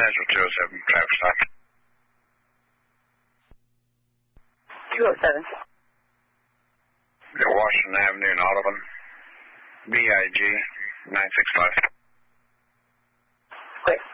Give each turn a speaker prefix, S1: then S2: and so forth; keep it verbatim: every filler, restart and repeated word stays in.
S1: Central two oh seven, traffic stop.
S2: two oh seven.
S1: Washington Avenue in Audubon. B I G nine six five.
S2: Wait.